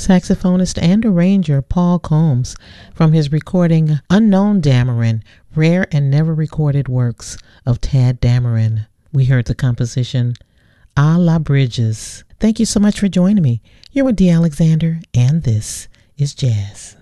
saxophonist and arranger Paul Combs from his recording Unknown Dameron, Rare and Never Recorded Works of Tadd Dameron. We heard the composition A La Bridges. Thank you so much for joining me. You're with Dee Alexander, and this is Jazz.